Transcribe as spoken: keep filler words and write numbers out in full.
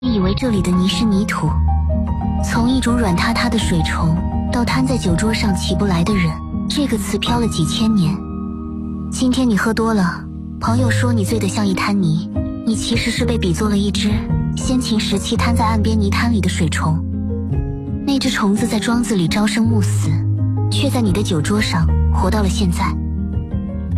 你以为这里的泥是泥土，从一种软塌塌的水虫到瘫在酒桌上起不来的人，这个词飘了几千年。今天你喝多了，朋友说你醉得像一滩泥，你其实是被比作了一只先秦时期瘫在岸边泥滩里的水虫。那只虫子在庄子里朝生暮死，却在你的酒桌上活到了现在。